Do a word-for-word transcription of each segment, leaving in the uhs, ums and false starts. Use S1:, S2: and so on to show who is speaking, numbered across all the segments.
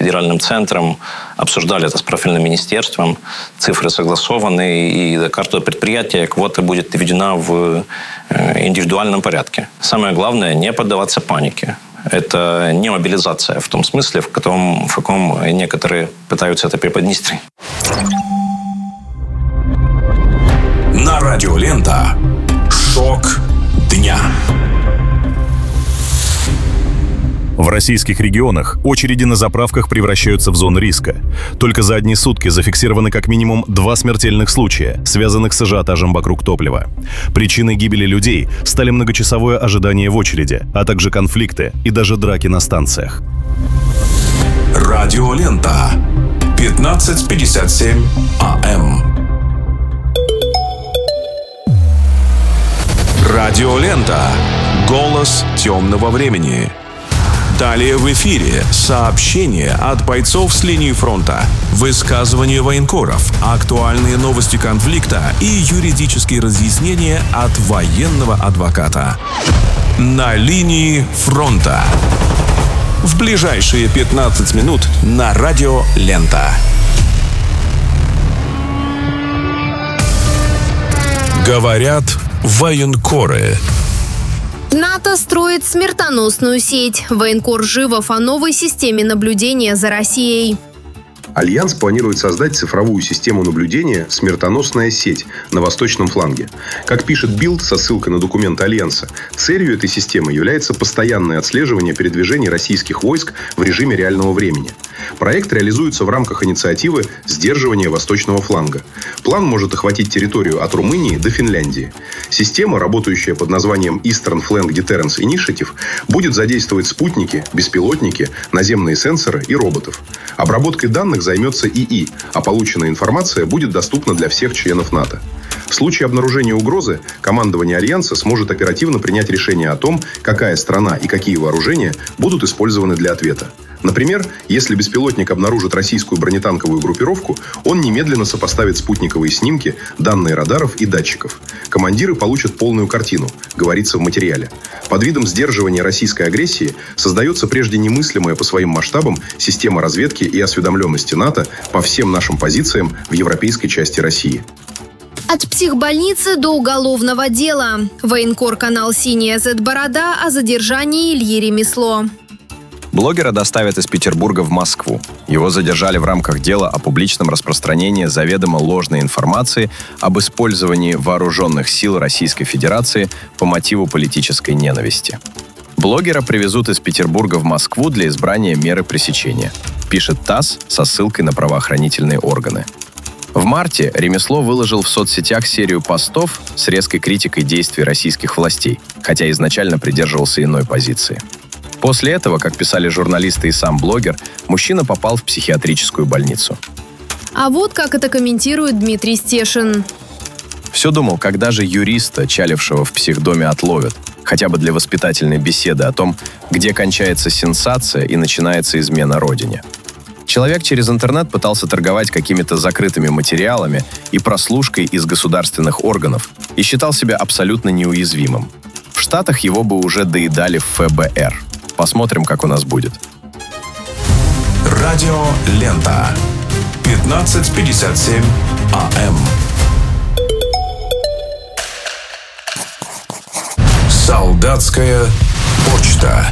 S1: федеральным центром, обсуждали это с профильным министерством, цифры согласованы, и до каждого предприятия квота будет введена в индивидуальном порядке. Самое главное – не поддаваться панике. Это не мобилизация в том смысле, в каком, в каком некоторые пытаются это преподнести.
S2: На радио Лента. Шок дня.
S3: В российских регионах очереди на заправках превращаются в зоны риска. Только за одни сутки зафиксированы как минимум два смертельных случая, связанных с ажиотажем вокруг топлива. Причиной гибели людей стали многочасовое ожидание в очереди, а также конфликты и даже драки на станциях.
S2: Радио Лента. пятнадцать пятьдесят семь АМ. Радио Лента. Голос темного времени. Далее в эфире сообщения от бойцов с линии фронта, высказывания военкоров, актуальные новости конфликта и юридические разъяснения от военного адвоката. На линии фронта. В ближайшие пятнадцать минут на радио Лента. Говорят военкоры.
S4: НАТО строит смертоносную сеть. Военкор Живов о новой системе наблюдения за Россией.
S5: Альянс планирует создать цифровую систему наблюдения «Смертоносная сеть» на восточном фланге. Как пишет Билд со ссылкой на документы Альянса, целью этой системы является постоянное отслеживание передвижений российских войск в режиме реального времени. Проект реализуется в рамках инициативы «Сдерживание восточного фланга». План может охватить территорию от Румынии до Финляндии. Система, работающая под названием Eastern Flank Deterrence Initiative, будет задействовать спутники, беспилотники, наземные сенсоры и роботов. Обработкой данных займется ИИ, а полученная информация будет доступна для всех членов НАТО. В случае обнаружения угрозы командование Альянса сможет оперативно принять решение о том, какая страна и какие вооружения будут использованы для ответа. Например, если беспилотник обнаружит российскую бронетанковую группировку, он немедленно сопоставит спутниковые снимки, данные радаров и датчиков. Командиры получат полную картину, говорится в материале. Под видом сдерживания российской агрессии создается прежде немыслимая по своим масштабам система разведки и осведомленности НАТО по всем нашим позициям в европейской части России.
S4: От психбольницы до уголовного дела. Военкор канал «Синяя Зет-Борода» о задержании Ильи Ремесло.
S6: Блогера доставят из Петербурга в Москву. Его задержали в рамках дела о публичном распространении заведомо ложной информации об использовании вооруженных сил Российской Федерации по мотиву политической ненависти. Блогера привезут из Петербурга в Москву для избрания меры пресечения, пишет ТАСС со ссылкой на правоохранительные органы. В марте Ремесло выложил в соцсетях серию постов с резкой критикой действий российских властей, хотя изначально придерживался иной позиции. После этого, как писали журналисты и сам блогер, мужчина попал в психиатрическую больницу.
S4: А вот как это комментирует Дмитрий Стешин.
S6: Все думал, когда же юриста, чалившего в психдоме, отловят. Хотя бы для воспитательной беседы о том, где кончается сенсация и начинается измена родине. Человек через интернет пытался торговать какими-то закрытыми материалами и прослушкой из государственных органов и считал себя абсолютно неуязвимым. В Штатах его бы уже доедали в эф бэ эр. Посмотрим, как у нас будет.
S2: Радио Лента. пятнадцать пятьдесят семь АМ. Солдатская почта.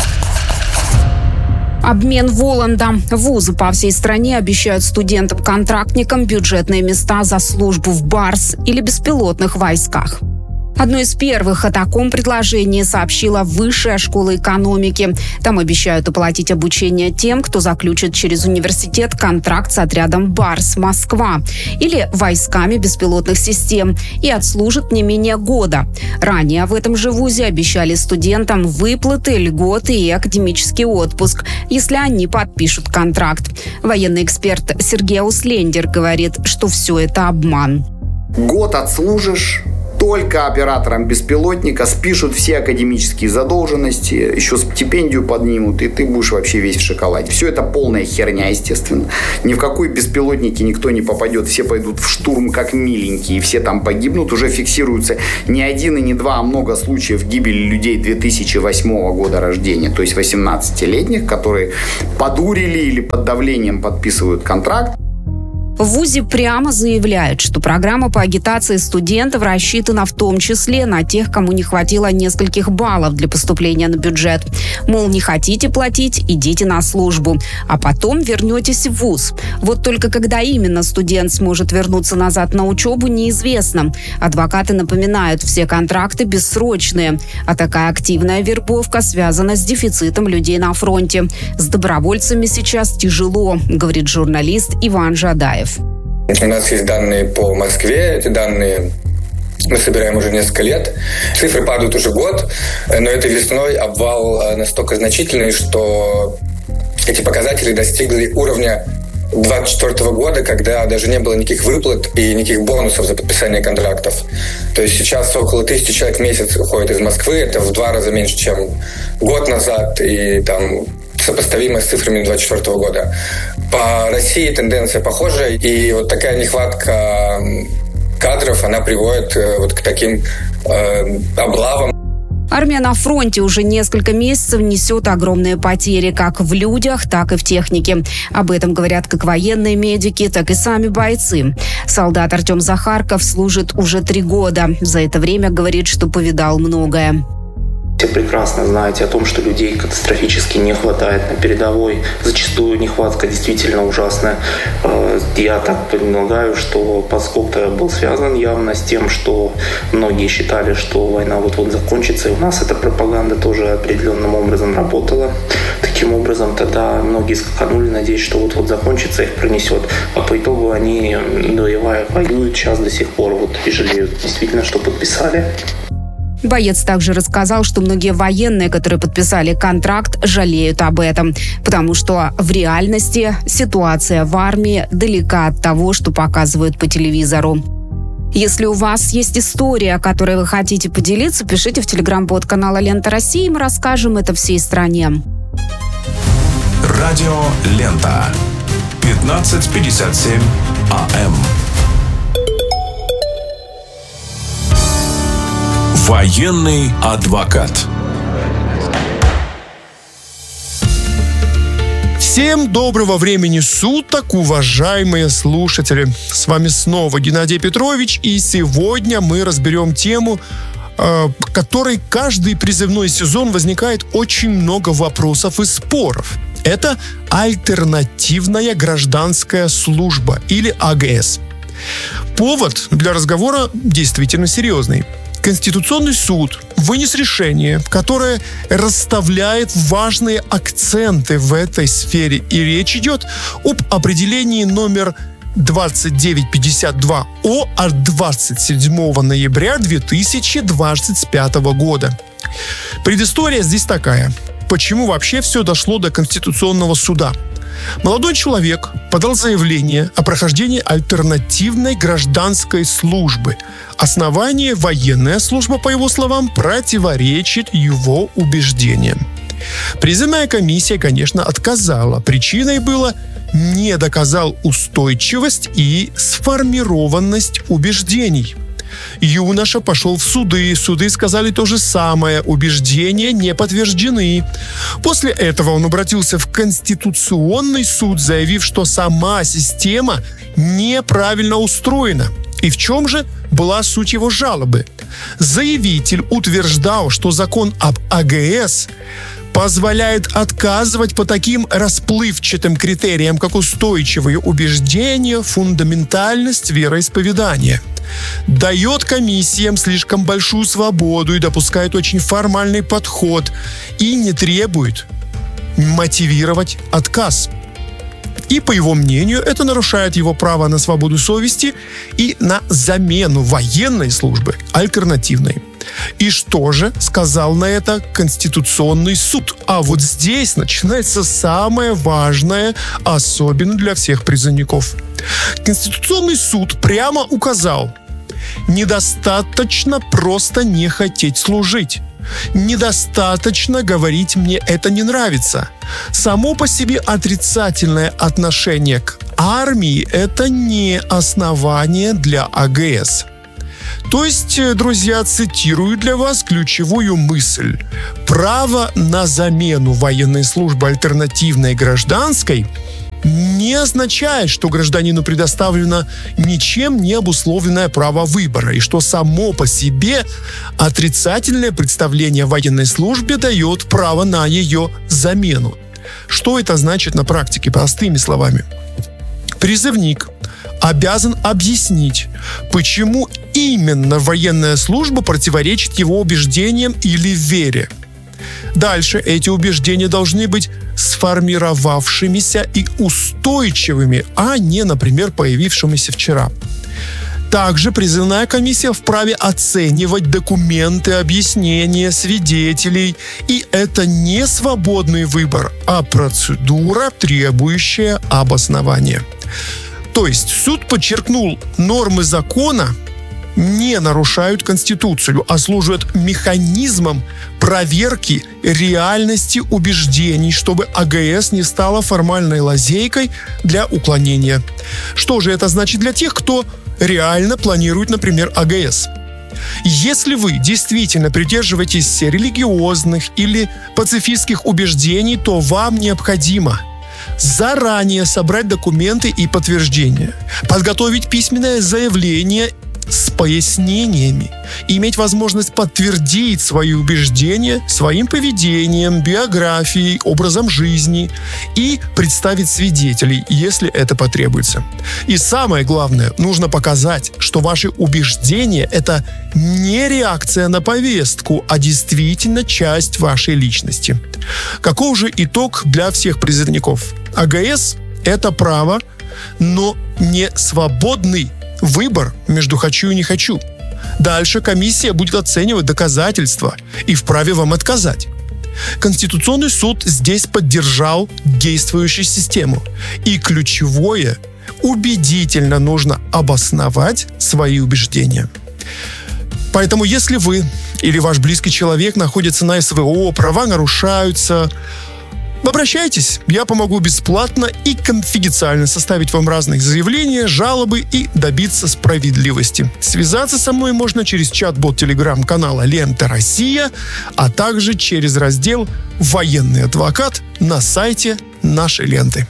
S7: Обмен Воланда. Вузы по всей стране обещают студентам-контрактникам бюджетные места за службу в БАРС или беспилотных войсках. Одно из первых о таком предложении сообщила Высшая школа экономики. Там обещают оплатить обучение тем, кто заключит через университет контракт с отрядом БАРС «Москва» или войсками беспилотных систем и отслужит не менее года. Ранее в этом же вузе обещали студентам выплаты, льготы и академический отпуск, если они подпишут контракт. Военный эксперт Сергей Ауслендер говорит, что все это обман.
S8: Год отслужишь, только оператором беспилотника, спишут все академические задолженности, еще стипендию поднимут, и ты будешь вообще весь в шоколаде. Все это полная херня, естественно. Ни в какой беспилотники никто не попадет, все пойдут в штурм как миленькие, все там погибнут. Уже фиксируется не один и не два, а много случаев гибели людей две тысячи восьмого года рождения, то есть восемнадцатилетних, которые подурили или под давлением подписывают контракт.
S7: В ВУЗе прямо заявляют, что программа по агитации студентов рассчитана в том числе на тех, кому не хватило нескольких баллов для поступления на бюджет. Мол, не хотите платить, идите на службу, а потом вернетесь в ВУЗ. Вот только когда именно студент сможет вернуться назад на учебу, неизвестно. Адвокаты напоминают, все контракты бессрочные, а такая активная вербовка связана с дефицитом людей на фронте. С добровольцами сейчас тяжело, говорит журналист Иван Жадаев.
S9: У нас есть данные по Москве, эти данные мы собираем уже несколько лет. Цифры падают уже год, но этой весной обвал настолько значительный, что эти показатели достигли уровня двадцать четвёртого года, когда даже не было никаких выплат и никаких бонусов за подписание контрактов. То есть сейчас около тысячи человек в месяц уходит из Москвы, это в два раза меньше, чем год назад, и там сопоставимо с цифрами двадцать четвёртого года. По России тенденция похожая, и вот такая нехватка кадров, она приводит вот к таким э, облавам.
S7: Армия на фронте уже несколько месяцев несет огромные потери как в людях, так и в технике. Об этом говорят как военные медики, так и сами бойцы. Солдат Артем Захарков служит уже три года. За это время говорит, что повидал многое.
S10: Все прекрасно знаете о том, что людей катастрофически не хватает на передовой. Зачастую нехватка действительно ужасная. Я так предполагаю, что подскок-то был связан явно с тем, что многие считали, что война вот-вот закончится. И у нас эта пропаганда тоже определенным образом работала. Таким образом, тогда многие скаканули, надеясь, что вот-вот закончится, их пронесет. А по итогу они, воевая, воюют сейчас до сих пор вот, и жалеют действительно, что подписали.
S7: Боец также рассказал, что многие военные, которые подписали контракт, жалеют об этом, потому что в реальности ситуация в армии далека от того, что показывают по телевизору. Если у вас есть история, о которой вы хотите поделиться, пишите в телеграм-бот канала «Лента России», мы расскажем это всей стране.
S2: Радио «Лента». пятнадцать пятьдесят семь АМ. Военный адвокат.
S11: Всем доброго времени суток, уважаемые слушатели. С вами снова Геннадий Петрович, и сегодня мы разберем тему, э, которой каждый призывной сезон возникает очень много вопросов и споров. Это альтернативная гражданская служба, или А Г С. Повод для разговора действительно серьезный. Конституционный суд вынес решение, которое расставляет важные акценты в этой сфере. И речь идет об определении номер двадцать девять пятьдесят два О от двадцать седьмого ноября две тысячи двадцать пятого года. Предыстория здесь такая. Почему вообще все дошло до Конституционного суда? Молодой человек подал заявление о прохождении альтернативной гражданской службы. Основание — военная служба, по его словам, противоречит его убеждениям. Призывная комиссия, конечно, отказала. Причиной было не доказал устойчивость и сформированность убеждений. Юноша пошел в суды. Суды сказали то же самое. Убеждения не подтверждены. После этого он обратился в Конституционный суд, заявив, что сама система неправильно устроена. И в чем же была суть его жалобы? Заявитель утверждал, что закон об А Г С позволяет отказывать по таким расплывчатым критериям, как устойчивые убеждения, фундаментальность вероисповедания. Дает комиссиям слишком большую свободу и допускает очень формальный подход и не требует мотивировать отказ. И, по его мнению, это нарушает его право на свободу совести и на замену военной службы альтернативной. И что же сказал на это Конституционный суд? А вот здесь начинается самое важное, особенно для всех призывников. Конституционный суд прямо указал: Недостаточно просто не хотеть служить. Недостаточно говорить «мне это не нравится». Само по себе отрицательное отношение к армии – это не основание для АГС. То есть, друзья, цитирую для вас ключевую мысль. Право на замену военной службы альтернативной гражданской не означает, что гражданину предоставлено ничем не обусловленное право выбора, и что само по себе отрицательное представление о военной службе дает право на ее замену. Что это значит на практике, простыми словами? Призывник обязан объяснить, почему именно военная служба противоречит его убеждениям или вере. Дальше эти убеждения должны быть сформировавшимися и устойчивыми, а не, например, появившимися вчера. Также призывная комиссия вправе оценивать документы, объяснения свидетелей, и это не свободный выбор, а процедура, требующая обоснования. То есть суд подчеркнул, нормы закона не нарушают Конституцию, а служат механизмом проверки реальности убеждений, чтобы АГС не стала формальной лазейкой для уклонения. Что же это значит для тех, кто реально планирует, например, АГС? Если вы действительно придерживаетесь религиозных или пацифистских убеждений, то вам необходимо заранее собрать документы и подтверждения, подготовить письменное заявление с пояснениями, иметь возможность подтвердить свои убеждения своим поведением, биографией, образом жизни и представить свидетелей, если это потребуется. И самое главное, нужно показать, что ваши убеждения – это не реакция на повестку, а действительно часть вашей личности. Каков же итог для всех призывников? АГС – это право, но не свободный выбор между «хочу» и «не хочу». Дальше комиссия будет оценивать доказательства и вправе вам отказать. Конституционный суд здесь поддержал действующую систему. И ключевое – убедительно нужно обосновать свои убеждения. Поэтому если вы или ваш близкий человек находится на СВО, права нарушаются, обращайтесь, я помогу бесплатно и конфиденциально составить вам разные заявления, жалобы и добиться справедливости. Связаться со мной можно через чат-бот телеграм-канала «Лента Россия», а также через раздел «Военный адвокат» на сайте нашей ленты.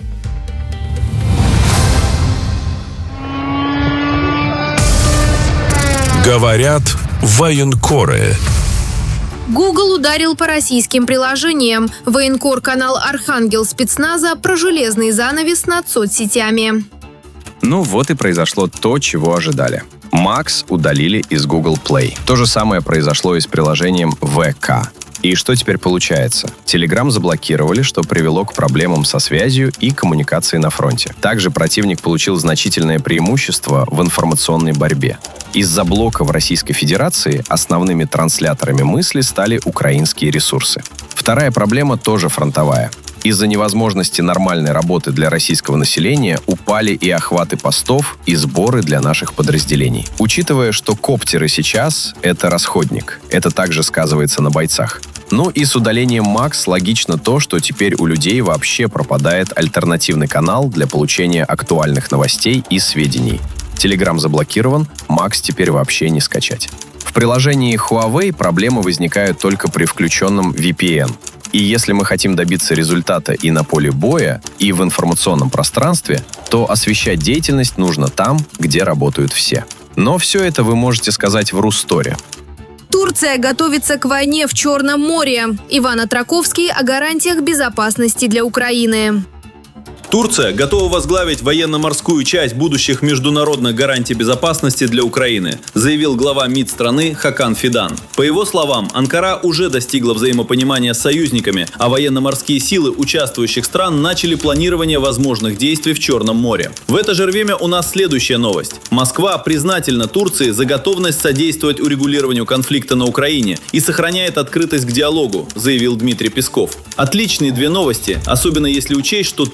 S2: Говорят военкоры.
S4: Google ударил по российским приложениям. Военкор-канал «Архангел» спецназа про железный занавес над соцсетями.
S6: Ну вот и произошло то, чего ожидали. Макс удалили из Google Play. То же самое произошло и с приложением вэ ка. И что теперь получается? Telegram заблокировали, что привело к проблемам со связью и коммуникацией на фронте. Также противник получил значительное преимущество в информационной борьбе. Из-за блока в Российской Федерации основными трансляторами мысли стали украинские ресурсы. Вторая проблема тоже фронтовая. Из-за невозможности нормальной работы для российского населения упали и охваты постов, и сборы для наших подразделений. Учитывая, что коптеры сейчас — это расходник, это также сказывается на бойцах. Ну и с удалением Макс логично то, что теперь у людей вообще пропадает альтернативный канал для получения актуальных новостей и сведений. Telegram заблокирован, Макс теперь вообще не скачать. В приложении Huawei проблемы возникают только при включенном ви пи эн. И если мы хотим добиться результата и на поле боя, и в информационном пространстве, то освещать деятельность нужно там, где работают все. Но все это вы можете сказать в Руссторе.
S4: Турция готовится к войне в Черном море. Иван Отраковский о гарантиях безопасности для Украины.
S12: Турция готова возглавить военно-морскую часть будущих международных гарантий безопасности для Украины, заявил глава МИД страны Хакан Фидан. По его словам, Анкара уже достигла взаимопонимания с союзниками, а военно-морские силы участвующих стран начали планирование возможных действий в Черном море. В это же время у нас следующая новость. Москва признательна Турции за готовность содействовать урегулированию конфликта на Украине и сохраняет открытость к диалогу, заявил Дмитрий Песков. Отличные две новости, особенно если учесть, что Турция –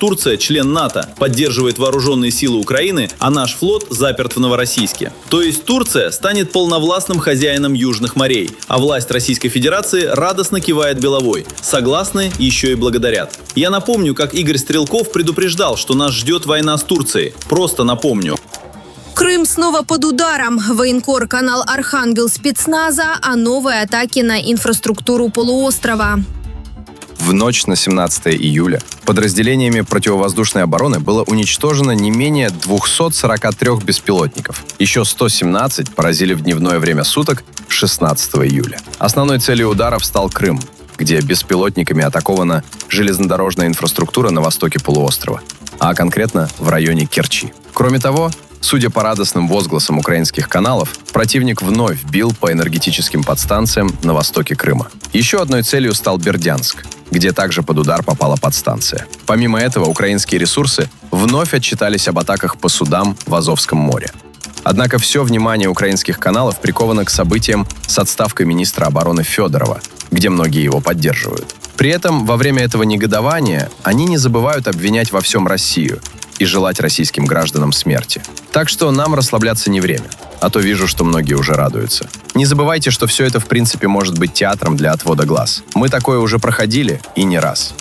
S12: член НАТО, поддерживает вооруженные силы Украины, а наш флот заперт в Новороссийске. То есть Турция станет полновластным хозяином южных морей, а власть Российской Федерации радостно кивает головой. Согласны, еще и благодарят. Я напомню, как Игорь Стрелков предупреждал, что нас ждет война с Турцией. Просто напомню.
S4: Крым снова под ударом. Военкор канал «Архангел» спецназа о новой атаке на инфраструктуру полуострова.
S6: В ночь на семнадцатое июля подразделениями противовоздушной обороны было уничтожено не менее двести сорок три беспилотников. Еще сто семнадцать поразили в дневное время суток шестнадцатого июля. Основной целью ударов стал Крым, где беспилотниками атакована железнодорожная инфраструктура на востоке полуострова, а конкретно в районе Керчи. Кроме того, судя по радостным возгласам украинских каналов, противник вновь бил по энергетическим подстанциям на востоке Крыма. Еще одной целью стал Бердянск, где также под удар попала подстанция. Помимо этого, украинские ресурсы вновь отчитались об атаках по судам в Азовском море. Однако все внимание украинских каналов приковано к событиям с отставкой министра обороны Федорова, где многие его поддерживают. При этом во время этого негодования они не забывают обвинять во всем Россию и желать российским гражданам смерти. Так что нам расслабляться не время, а то вижу, что многие уже радуются. Не забывайте, что все это в принципе может быть театром для отвода глаз. Мы такое уже проходили и не раз.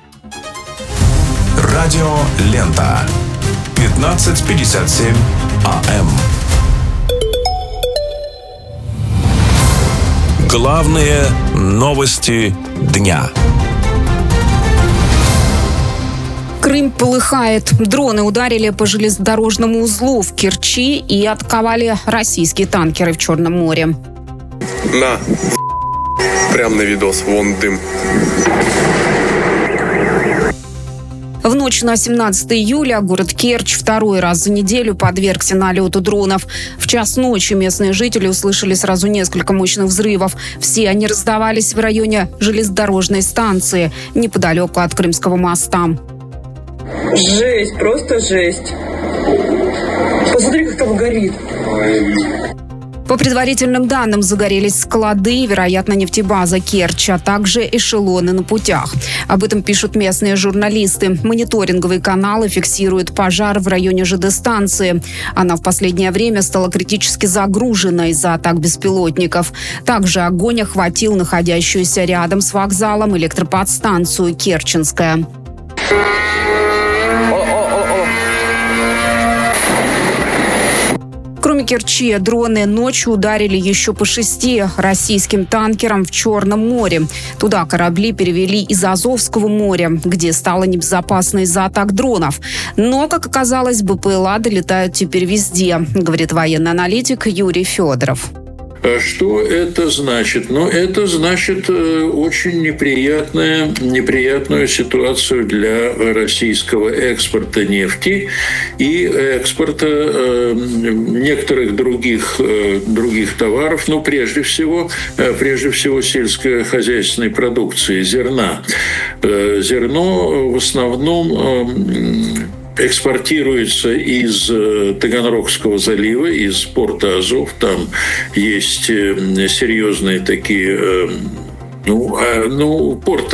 S2: Радио Лента. пятнадцать пятьдесят семь АМ. Главные новости дня.
S7: Крым полыхает. Дроны ударили по железнодорожному узлу в Керчи и атаковали российские танкеры в Черном море.
S13: На, прям на видос, вон дым.
S7: В ночь на семнадцатое июля город Керчь второй раз за неделю подвергся налету дронов. В час ночи местные жители услышали сразу несколько мощных взрывов. Все они раздавались в районе железнодорожной станции, неподалеку от Крымского моста.
S14: Жесть, просто жесть. Посмотри, как там горит.
S7: По предварительным данным, загорелись склады, вероятно, нефтебаза Керчь, а также эшелоны на путях. Об этом пишут местные журналисты. Мониторинговые каналы фиксируют пожар в районе ЖД-станции. Она в последнее время стала критически загружена из-за атак беспилотников. Также огонь охватил находящуюся рядом с вокзалом электроподстанцию «Керченская». Кроме Керчи, дроны ночью ударили еще по шести российским танкерам в Черном море. Туда корабли перевели из Азовского моря, где стало небезопасно из-за атак дронов. Но, как оказалось, БПЛА долетают теперь везде, говорит военный аналитик Юрий Федоров.
S15: Что это значит? Ну, это значит очень неприятную, неприятную ситуацию для российского экспорта нефти и экспорта некоторых других, других товаров, ну, прежде всего, прежде всего сельскохозяйственной продукции, зерна. Зерно в основном экспортируется из Таганрогского залива, из порта Азов. Там есть серьезные такие... Ну, ну порт,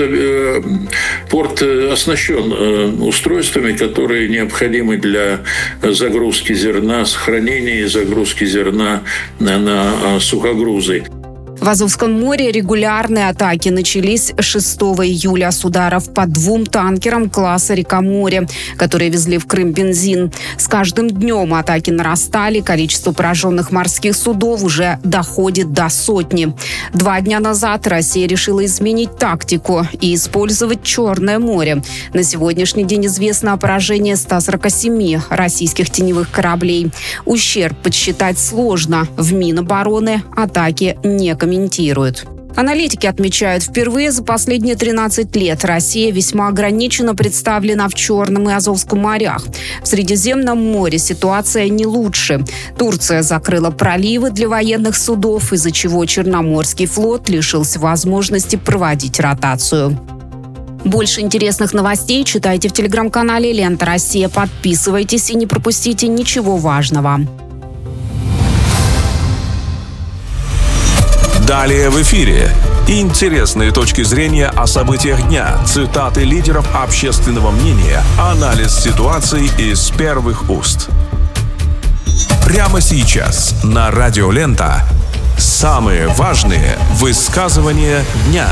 S15: порт оснащен устройствами, которые необходимы для загрузки зерна, сохранения и загрузки зерна на, на сухогрузы.
S7: В Азовском море регулярные атаки начались шестого июля с ударов по двум танкерам класса «Река-море», которые везли в Крым бензин. С каждым днем атаки нарастали, количество пораженных морских судов уже доходит до сотни. Два дня назад Россия решила изменить тактику и использовать Черное море. На сегодняшний день известно о поражении ста сорока семи российских теневых кораблей. Ущерб подсчитать сложно. В Минобороны атаки не комментируют. Аналитики отмечают, впервые за последние тринадцать лет Россия весьма ограниченно представлена в Черном и Азовском морях. В Средиземном море ситуация не лучше. Турция закрыла проливы для военных судов, из-за чего Черноморский флот лишился возможности проводить ротацию. Больше интересных новостей читайте в телеграм-канале «Лента Россия». Подписывайтесь и не пропустите ничего важного.
S2: Далее в эфире интересные точки зрения о событиях дня, цитаты лидеров общественного мнения, анализ ситуации из первых уст. Прямо сейчас на Радио Лента самые важные высказывания дня.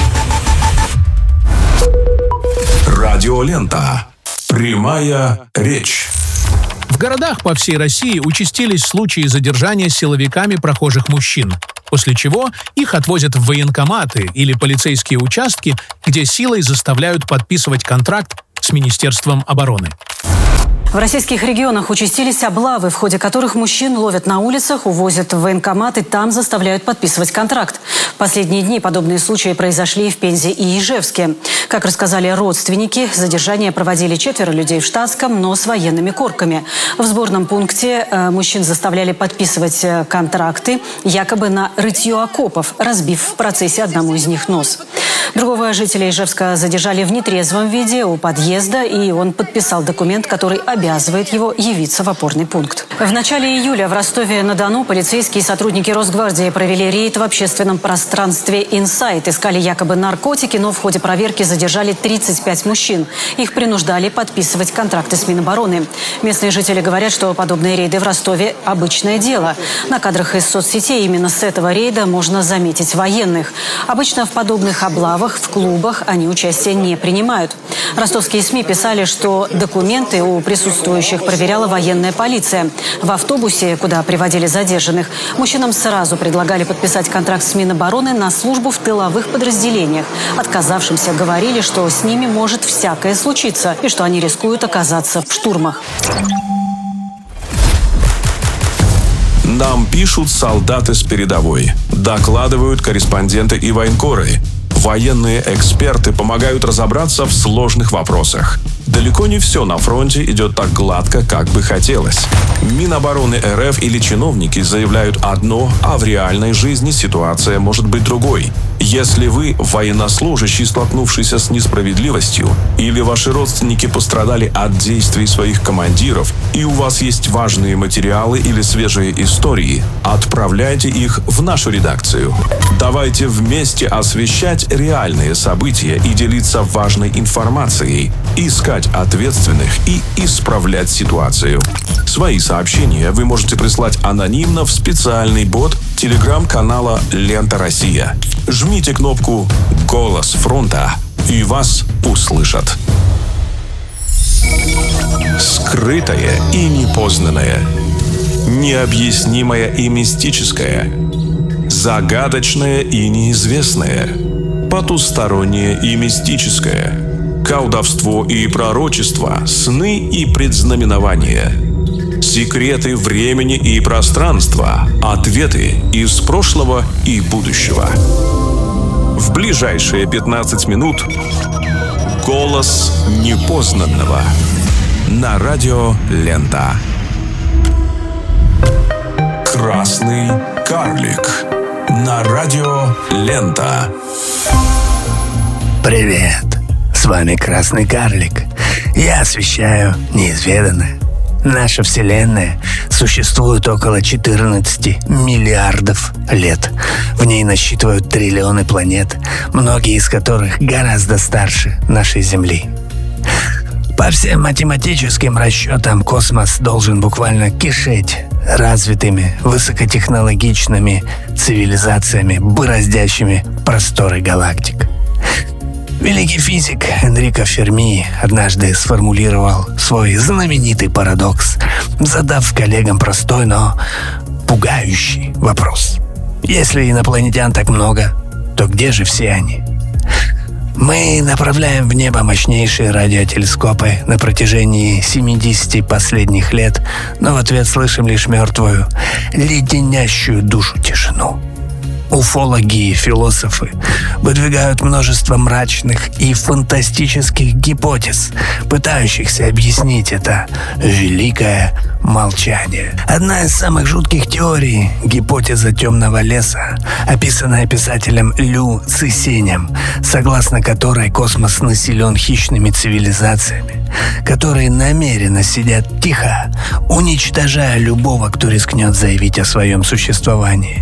S2: Радио Лента. Прямая речь.
S16: В городах по всей России участились случаи задержания силовиками прохожих мужчин, после чего их отвозят в военкоматы или полицейские участки, где силой заставляют подписывать контракт с Министерством обороны.
S17: В российских регионах участились облавы, в ходе которых мужчин ловят на улицах, увозят в военкомат и там заставляют подписывать контракт. В последние дни подобные случаи произошли в Пензе и Ижевске. Как рассказали родственники, задержание проводили четверо людей в штатском, но с военными корками. В сборном пункте э, мужчин заставляли подписывать э, контракты, якобы на рытье окопов, разбив в процессе одному из них нос. Другого жителя Ижевска задержали в нетрезвом виде у подъезда, и он подписал документ, который обязывает его явиться в опорный пункт. В начале июля в Ростове-на-Дону полицейские и сотрудники Росгвардии провели рейд в общественном пространстве «Инсайт». Искали якобы наркотики, но в ходе проверки задержали тридцать пять мужчин. Их принуждали подписывать контракты с Минобороны. Местные жители говорят, что подобные рейды в Ростове – обычное дело. На кадрах из соцсетей именно с этого рейда можно заметить военных. Обычно в подобных облавах в клубах они участие не принимают. Ростовские СМИ писали, что документы у присутствующих проверяла военная полиция. В автобусе, куда приводили задержанных, мужчинам сразу предлагали подписать контракт с Минобороны на службу в тыловых подразделениях. Отказавшимся говорили, что с ними может всякое случиться и что они рискуют оказаться в штурмах.
S2: Нам пишут солдаты с передовой. Докладывают корреспонденты и военкоры. Военные эксперты помогают разобраться в сложных вопросах. Далеко не все на фронте идет так гладко, как бы хотелось. Минобороны РФ или чиновники заявляют одно, а в реальной жизни ситуация может быть другой. Если вы военнослужащий, столкнувшийся с несправедливостью, или ваши родственники пострадали от действий своих командиров, и у вас есть важные материалы или свежие истории, отправляйте их в нашу редакцию. Давайте вместе освещать реальные события и делиться важной информацией, искать ответственных и исправлять ситуацию. Свои сообщения вы можете прислать анонимно в специальный бот телеграм-канала «Лента Россия». Жмите кнопку «Голос фронта» и вас услышат. Скрытое и непознанное, необъяснимое и мистическое, загадочное и неизвестное, потустороннее и мистическое, колдовство и пророчество, сны и предзнаменования, секреты времени и пространства, ответы из прошлого и будущего. В ближайшие пятнадцать минут голос непознанного на радио Лента. Красный карлик на радио Лента.
S18: Привет, с вами Красный карлик. Я освещаю неизведанное. Наша Вселенная существует около четырнадцати миллиардов лет. В ней насчитывают триллионы планет, многие из которых гораздо старше нашей Земли. По всем математическим расчетам космос должен буквально кишеть развитыми, высокотехнологичными цивилизациями, бороздящими просторы галактик. Великий физик Энрико Ферми однажды сформулировал свой знаменитый парадокс, задав коллегам простой, но пугающий вопрос. Если инопланетян так много, то где же все они? Мы направляем в небо мощнейшие радиотелескопы на протяжении семидесяти последних лет, но в ответ слышим лишь мертвую, леденящую душу тишину. Уфологи и философы выдвигают множество мрачных и фантастических гипотез, пытающихся объяснить это великое молчание. Одна из самых жутких теорий – гипотеза темного леса, описанная писателем Лю Цисенем, согласно которой космос населен хищными цивилизациями, которые намеренно сидят тихо, уничтожая любого, кто рискнет заявить о своем существовании.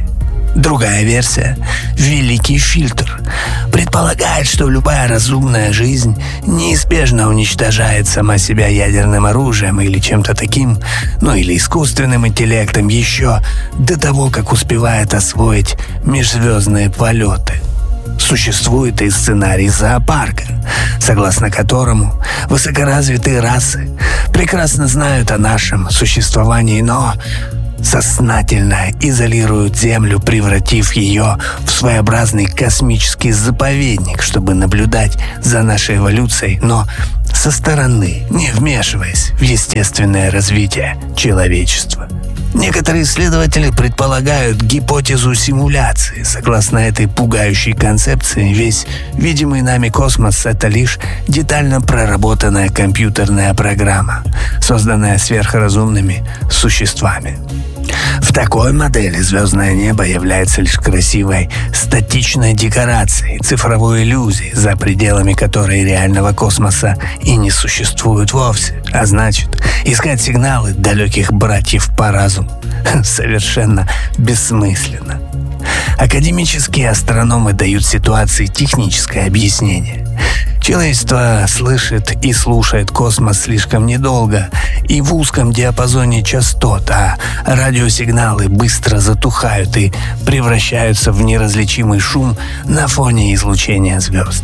S18: Другая версия – великий фильтр. Предполагает, что любая разумная жизнь неизбежно уничтожает сама себя ядерным оружием или чем-то таким, ну или искусственным интеллектом еще до того, как успевает освоить межзвездные полеты. Существует и сценарий зоопарка, согласно которому высокоразвитые расы прекрасно знают о нашем существовании, но сознательно изолируют Землю, превратив ее в своеобразный космический заповедник, чтобы наблюдать за нашей эволюцией, но со стороны, не вмешиваясь в естественное развитие человечества. Некоторые исследователи предполагают гипотезу симуляции. Согласно этой пугающей концепции, весь видимый нами космос — это лишь детально проработанная компьютерная программа, созданная сверхразумными существами. В такой модели звездное небо является лишь красивой статичной декорацией, цифровой иллюзией, за пределами которой реального космоса и не существует вовсе. А значит, искать сигналы далеких братьев по разуму совершенно бессмысленно. Академические астрономы дают ситуации техническое объяснение. Человечество слышит и слушает космос слишком недолго и в узком диапазоне частот, а радиосигналы быстро затухают и превращаются в неразличимый шум на фоне излучения звезд.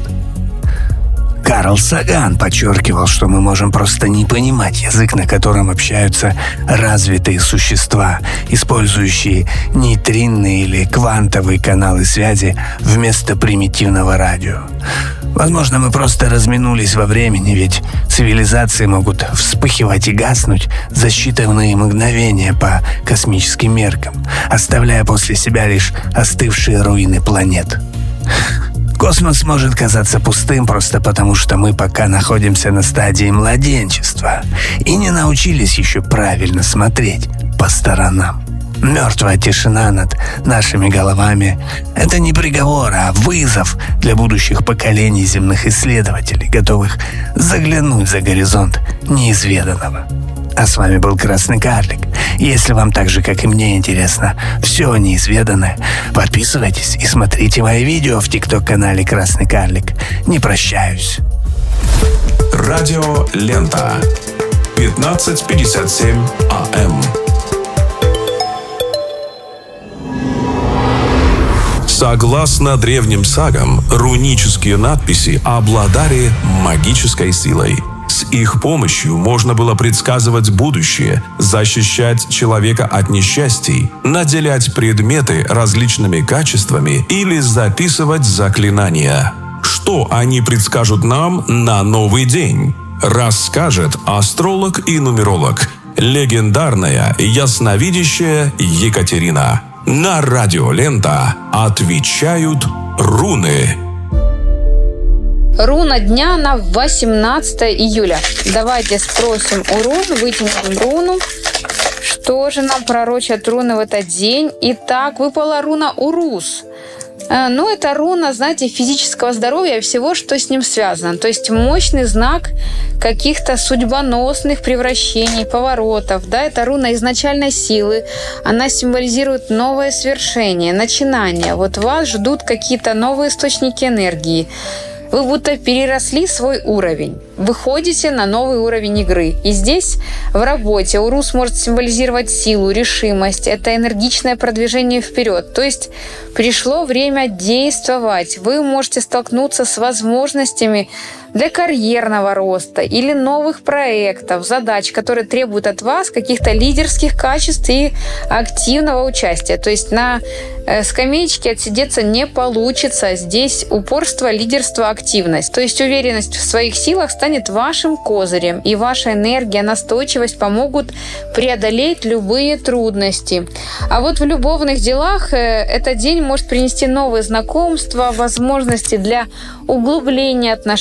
S18: Карл Саган подчеркивал, что мы можем просто не понимать язык, на котором общаются развитые существа, использующие нейтринные или квантовые каналы связи вместо примитивного радио. Возможно, мы просто разминулись во времени, ведь цивилизации могут вспыхивать и гаснуть за считанные мгновения по космическим меркам, оставляя после себя лишь остывшие руины планет. Космос может казаться пустым просто потому, что мы пока находимся на стадии младенчества и не научились еще правильно смотреть по сторонам. Мертвая тишина над нашими головами — это не приговор, а вызов для будущих поколений земных исследователей, готовых заглянуть за горизонт неизведанного. А с вами был Красный Карлик. Если вам так же, как и мне, интересно все неизведанное, подписывайтесь и смотрите мои видео в тикток-канале Красный Карлик. Не прощаюсь.
S2: Радио Лента. пятнадцать пятьдесят семь АМ. Согласно древним сагам, рунические надписи обладали магической силой. С их помощью можно было предсказывать будущее, защищать человека от несчастий, наделять предметы различными качествами или записывать заклинания. Что они предскажут нам на новый день? Расскажет астролог и нумеролог, легендарная ясновидящая Екатерина. На радио Лента отвечают руны.
S19: Руна дня на восемнадцатое июля. Давайте спросим у рун, вытянем руну. Что же нам пророчат руны в этот день? Итак, выпала руна Урус. Ну, это руна, знаете, физического здоровья и всего, что с ним связано. То есть мощный знак каких-то судьбоносных превращений, поворотов. Да, это руна изначальной силы. Она символизирует новое свершение, начинание. Вот вас ждут какие-то новые источники энергии. Вы будто переросли свой уровень. Выходите на новый уровень игры. И здесь в работе Урус может символизировать силу, решимость. Это энергичное продвижение вперед. То есть пришло время действовать. Вы можете столкнуться с возможностями для карьерного роста или новых проектов, задач, которые требуют от вас каких-то лидерских качеств и активного участия. То есть на скамеечке отсидеться не получится. Здесь упорство, лидерство, активность. То есть уверенность в своих силах станет вашим козырем, и ваша энергия, настойчивость помогут преодолеть любые трудности. А вот в любовных делах этот день может принести новые знакомства, возможности для углубления отношений.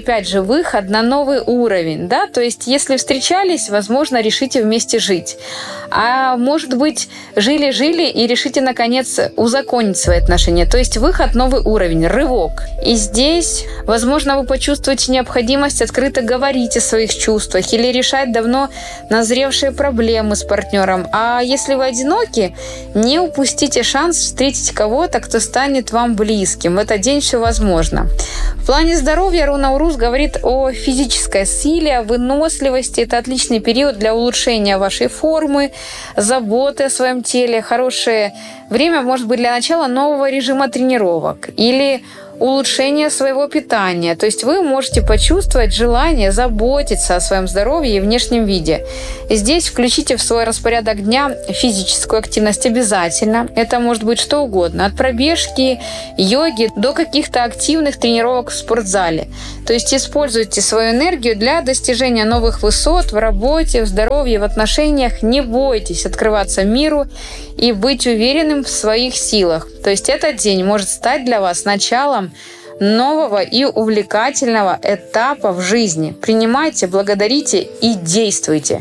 S19: опять же, выход на новый уровень, да, то есть если встречались, возможно, решите вместе жить. А может быть, жили-жили и решите, наконец, узаконить свои отношения. То есть выход, новый уровень, рывок. И здесь, возможно, вы почувствуете необходимость открыто говорить о своих чувствах или решать давно назревшие проблемы с партнером. А если вы одиноки, не упустите шанс встретить кого-то, кто станет вам близким. В этот день все возможно. В плане здоровья руна Урус говорит о физической силе, о выносливости. Это отличный период для улучшения вашей формы, заботы о своем теле. Хорошее время может быть для начала нового режима тренировок или улучшение своего питания. То есть вы можете почувствовать желание заботиться о своем здоровье и внешнем виде. И здесь включите в свой распорядок дня физическую активность обязательно. Это может быть что угодно. От пробежки, йоги до каких-то активных тренировок в спортзале. То есть используйте свою энергию для достижения новых высот в работе, в здоровье, в отношениях. Не бойтесь открываться миру и быть уверенным в своих силах. То есть этот день может стать для вас началом нового и увлекательного этапа в жизни. Принимайте, благодарите и действуйте.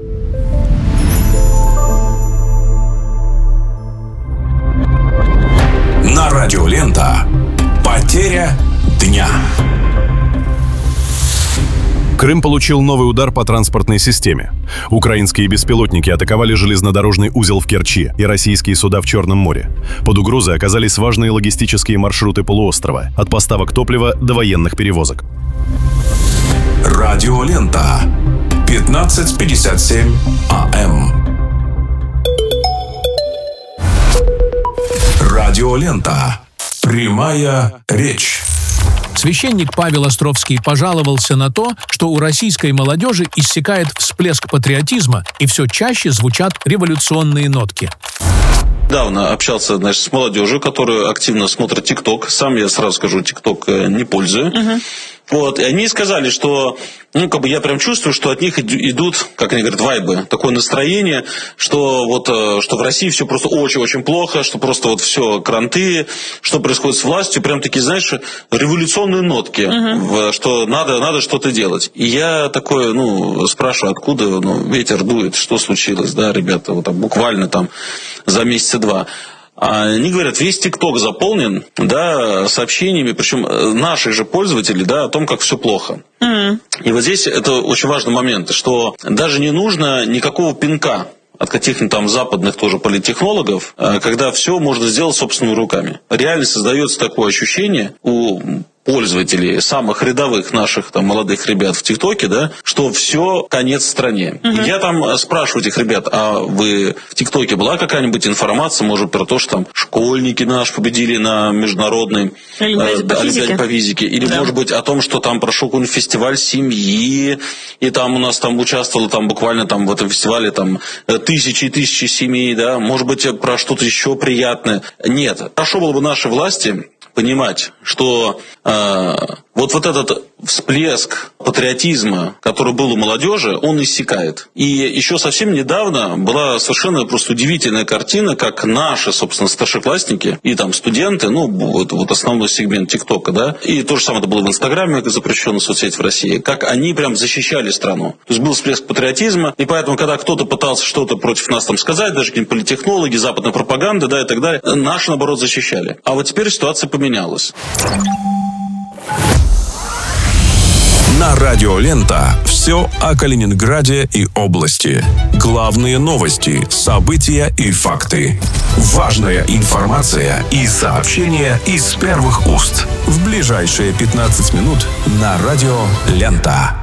S2: На радио Лента. Потеря дня.
S3: Крым получил новый удар по транспортной системе. Украинские беспилотники атаковали железнодорожный узел в Керчи и российские суда в Черном море. Под угрозой оказались важные логистические маршруты полуострова, от поставок топлива до военных перевозок.
S2: Радио Лента. пятнадцать пятьдесят семь АМ. Радио Лента. Прямая речь.
S16: Священник Павел Островский пожаловался на то, что у российской молодежи иссякает всплеск патриотизма и все чаще звучат революционные нотки.
S20: Недавно общался, значит, с молодежью, которая активно смотрит ТикТок. Сам, я сразу скажу, ТикТок не пользую. Uh-huh. Вот, и они сказали, что, ну, как бы я прям чувствую, что от них идут, как они говорят, вайбы, такое настроение, что вот, что в России все просто очень-очень плохо, что просто вот все кранты, что происходит с властью, прям такие, знаешь, революционные нотки, uh-huh. что надо, надо что-то делать. И я такой, ну, спрашиваю, откуда, ну, ветер дует, что случилось, да, ребята, вот так буквально там за месяца два. Они говорят, весь ТикТок заполнен, да, сообщениями, причем наши же пользователи, да, о том, как все плохо. Mm. И вот здесь это очень важный момент, что даже не нужно никакого пинка от каких-нибудь там западных тоже политтехнологов, когда все можно сделать собственными руками. Реально создается такое ощущение у пользователей, самых рядовых наших там молодых ребят в ТикТоке, да, что все, конец стране. Uh-huh. Я там спрашиваю этих ребят, а вы в ТикТоке была какая-нибудь информация, может, про то, что там школьники наши победили на международной Олимпиаде по, Олимпиаде по физике, или, да. может быть, о том, что там прошел какой-нибудь фестиваль семьи, и там у нас там участвовало там буквально там в этом фестивале там тысячи и тысячи семей, да, может быть, про что-то еще приятное. Нет, хорошо было бы нашей власти понимать, что э, вот, вот этот всплеск патриотизма, который был у молодежи, он иссякает. И еще совсем недавно была совершенно просто удивительная картина, как наши, собственно, старшеклассники и там студенты, ну, вот, вот основной сегмент ТикТока, да, и то же самое это было в Инстаграме, как запрещенная соцсеть в России, как они прям защищали страну. То есть был всплеск патриотизма, и поэтому, когда кто-то пытался что-то против нас там сказать, даже какие-нибудь политтехнологи, западная пропаганда, да, и так далее, наши, наоборот, защищали. А вот теперь ситуация поменялась.
S2: На радио Лента все о Калининграде и области. Главные новости, события и факты. Важная информация и сообщения из первых уст. В ближайшие пятнадцать минут на радио Лента.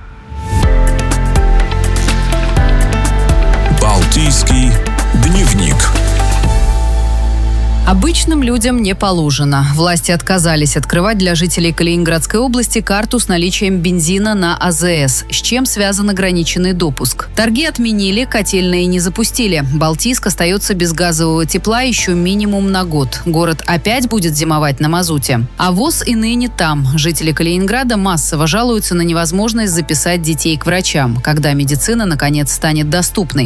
S2: Балтийский дневник.
S21: Обычным людям не положено. Власти отказались открывать для жителей Калининградской области карту с наличием бензина на АЗС, с чем связан ограниченный допуск. Торги отменили, котельные не запустили. Балтийск остается без газового тепла еще минимум на год. Город опять будет зимовать на мазуте. А ВОЗ и ныне там. Жители Калининграда массово жалуются на невозможность записать детей к врачам, когда медицина наконец станет доступной.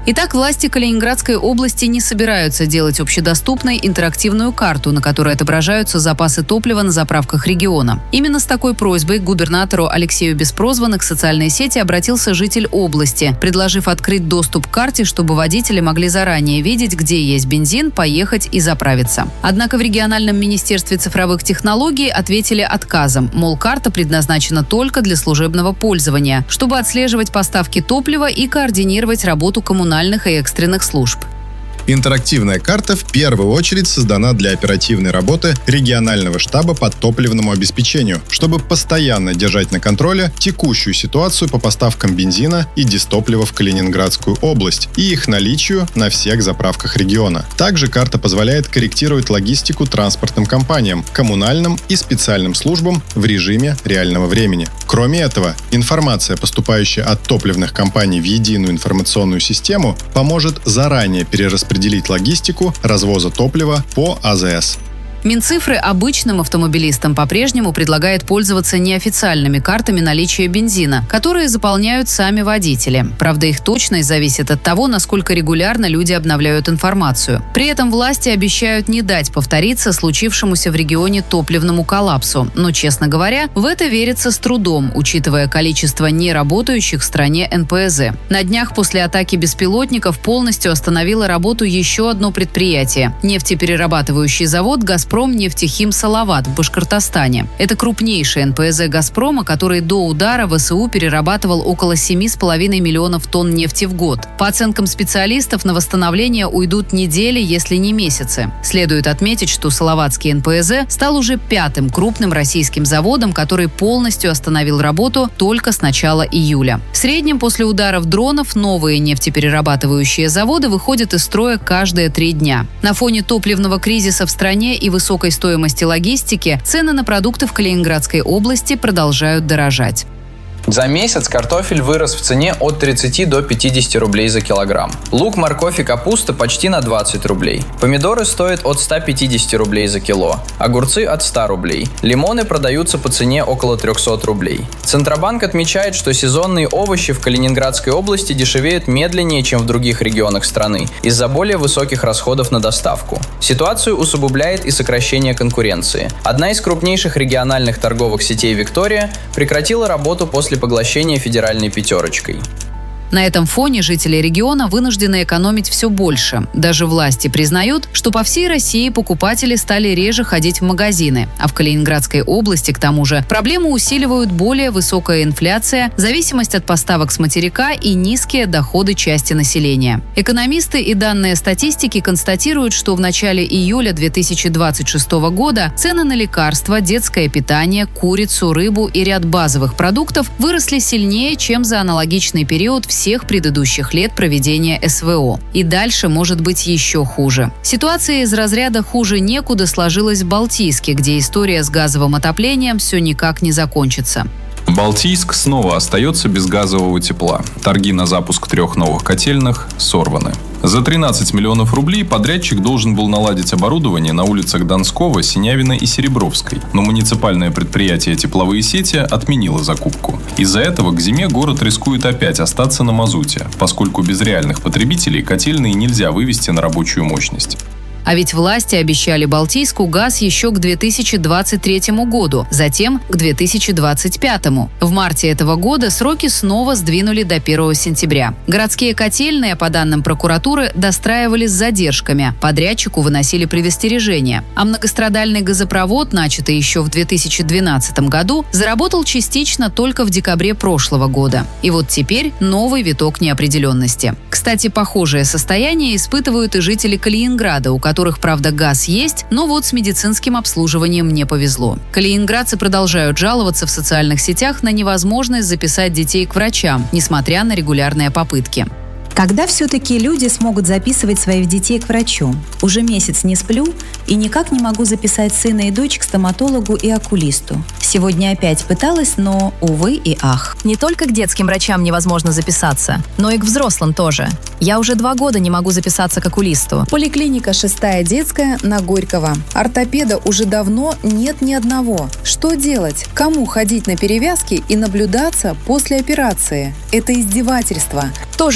S21: Итак, власти Калининградской области не собираются делать общедоступной интерактивную карту, на которой отображаются запасы топлива на заправках региона. Именно с такой просьбой к губернатору Алексею Беспрозванных в социальные сети обратился житель области, предложив открыть доступ к карте, чтобы водители могли заранее видеть, где есть бензин, поехать и заправиться. Однако в региональном министерстве цифровых технологий ответили отказом, мол, карта предназначена только для служебного пользования, чтобы отслеживать поставки топлива и координировать работу коммунальных и экстренных служб.
S1: Интерактивная карта в первую очередь создана для оперативной работы регионального штаба по топливному обеспечению, чтобы постоянно держать на контроле текущую ситуацию по поставкам бензина и дистоплива в Калининградскую область и их наличию на всех заправках региона. Также карта позволяет корректировать логистику транспортным компаниям, коммунальным и специальным службам в режиме реального времени. Кроме этого, информация, поступающая от топливных компаний в единую информационную систему, поможет заранее перераспределить определить логистику развоза топлива по АЗС.
S21: Минцифры обычным автомобилистам по-прежнему предлагает пользоваться неофициальными картами наличия бензина, которые заполняют сами водители. Правда, их точность зависит от того, насколько регулярно люди обновляют информацию. При этом власти обещают не дать повториться случившемуся в регионе топливному коллапсу. Но, честно говоря, в это верится с трудом, учитывая количество неработающих в стране эн пэ зэ. На днях после атаки беспилотников полностью остановило работу еще одно предприятие – нефтеперерабатывающий завод «Газпром» «Нефтехим Салават» в Башкортостане. Это крупнейший эн пэ зэ «Газпрома», который до удара вэ эс у перерабатывал около семи с половиной миллионов тонн нефти в год. По оценкам специалистов, на восстановление уйдут недели, если не месяцы. Следует отметить, что Салаватский эн пэ зэ стал уже пятым крупным российским заводом, который полностью остановил работу только с начала июля. В среднем после ударов дронов новые нефтеперерабатывающие заводы выходят из строя каждые три дня. На фоне топливного кризиса в стране и высокой стоимости логистики цены на продукты в Калининградской области продолжают дорожать.
S22: За месяц картофель вырос в цене от тридцати до пятидесяти рублей за килограмм. Лук, морковь и капуста почти на двадцать рублей. Помидоры стоят от ста пятидесяти рублей за кило. Огурцы от ста рублей. Лимоны продаются по цене около трехсот рублей. Центробанк отмечает, что сезонные овощи в Калининградской области дешевеют медленнее, чем в других регионах страны, из-за более высоких расходов на доставку. Ситуацию усугубляет и сокращение конкуренции. Одна из крупнейших региональных торговых сетей «Виктория» прекратила работу после поглощения федеральной пятерочкой.
S21: На этом фоне жители региона вынуждены экономить все больше. Даже власти признают, что по всей России покупатели стали реже ходить в магазины. А в Калининградской области, к тому же, проблему усиливают более высокая инфляция, зависимость от поставок с материка и низкие доходы части населения. Экономисты и данные статистики констатируют, что в начале июля две тысячи двадцать шестого года цены на лекарства, детское питание, курицу, рыбу и ряд базовых продуктов выросли сильнее, чем за аналогичный период в всех предыдущих лет проведения эс вэ о. И дальше может быть еще хуже. Ситуация из разряда «хуже некуда» сложилась в Балтийске, где история с газовым отоплением все никак не закончится.
S23: Балтийск снова остается без газового тепла. Торги на запуск трех новых котельных сорваны. За тринадцать миллионов рублей подрядчик должен был наладить оборудование на улицах Донского, Синявина и Серебровской, но муниципальное предприятие «Тепловые сети» отменило закупку. Из-за этого к зиме город рискует опять остаться на мазуте, поскольку без реальных потребителей котельные нельзя вывести на рабочую мощность.
S21: А ведь власти обещали Балтийску газ еще к две тысячи двадцать третьему году, затем к две тысячи двадцать пятому. В марте этого года сроки снова сдвинули до первого сентября. Городские котельные, по данным прокуратуры, достраивали с задержками. Подрядчику выносили предостережения. А многострадальный газопровод, начатый еще в две тысячи двенадцатом году, заработал частично только в декабре прошлого года. И вот теперь новый виток неопределенности. Кстати, похожее состояние испытывают и жители Калининграда, у которых, правда, газ есть, но вот с медицинским обслуживанием не повезло. Калининградцы продолжают жаловаться в социальных сетях на невозможность записать детей к врачам, несмотря на регулярные попытки.
S24: Когда все-таки люди смогут записывать своих детей к врачу? Уже месяц не сплю и никак не могу записать сына и дочь к стоматологу и окулисту. Сегодня опять пыталась, но, увы и ах.
S25: Не только к детским врачам невозможно записаться, но и к взрослым тоже. Я уже два года не могу записаться к окулисту.
S26: Поликлиника «Шестая детская» на Горького. Ортопеда уже давно нет ни одного. Что делать? Кому ходить на перевязки и наблюдаться после операции? Это издевательство.
S25: Тоже пытались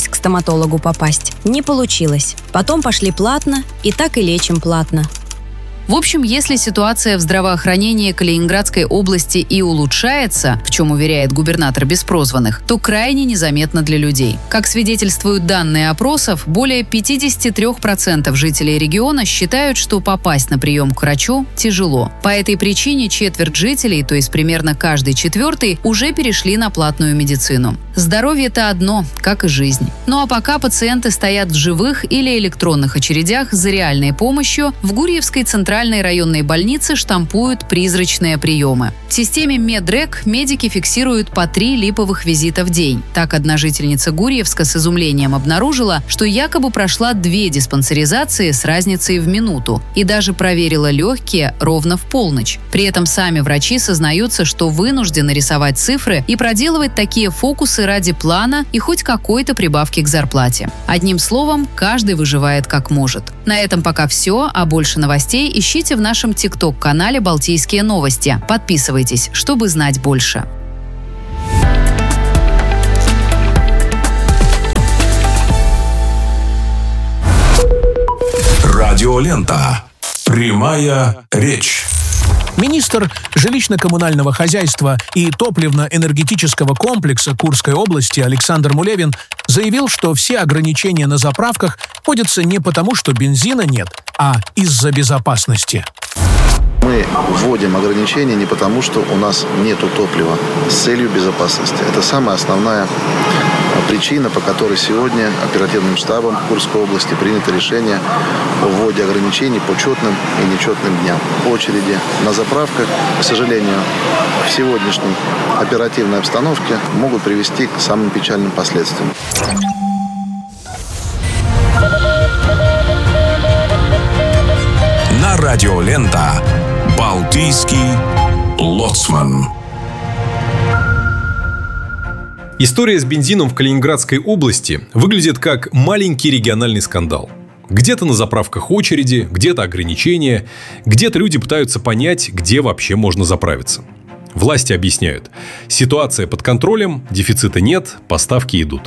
S25: пытались к стоматологу попасть. Не получилось. Потом пошли платно, и так и лечим платно.
S21: В общем, если ситуация в здравоохранении Калининградской области и улучшается, в чем уверяет губернатор Беспрозванных, то крайне незаметно для людей. Как свидетельствуют данные опросов, более пятьдесят три процента жителей региона считают, что попасть на прием к врачу тяжело. По этой причине четверть жителей, то есть примерно каждый четвертый, уже перешли на платную медицину. Здоровье – это одно, как и жизнь. Ну а пока пациенты стоят в живых или электронных очередях за реальной помощью, в Гурьевской центральной Центральной районной больнице штампуют призрачные приемы. В системе Медрек медики фиксируют по три липовых визита в день. Так, одна жительница Гурьевска с изумлением обнаружила, что якобы прошла две диспансеризации с разницей в минуту и даже проверила легкие ровно в полночь. При этом сами врачи сознаются, что вынуждены рисовать цифры и проделывать такие фокусы ради плана и хоть какой-то прибавки к зарплате. Одним словом, каждый выживает как может. На этом пока все, а больше новостей ищите в нашем тикток-канале «Балтийские новости». Подписывайтесь, чтобы знать больше.
S2: Радиолента. Прямая речь.
S16: Министр жилищно-коммунального хозяйства и топливно-энергетического комплекса Курской области Александр Мулевин заявил, что все ограничения на заправках вводятся не потому, что бензина нет, а из-за безопасности.
S5: Мы вводим ограничения не потому, что у нас нет топлива, с целью безопасности. Это самая основная причина, по которой сегодня оперативным штабом Курской области принято решение о вводе ограничений по четным и нечетным дням. Очереди на заправках, к сожалению, в сегодняшней оперативной обстановке могут привести к самым печальным последствиям.
S2: На радиолента «Балтийский лоцман».
S8: История с бензином в Калининградской области выглядит как маленький региональный скандал. Где-то на заправках очереди, где-то ограничения, где-то люди пытаются понять, где вообще можно заправиться. Власти объясняют: ситуация под контролем, дефицита нет, поставки идут.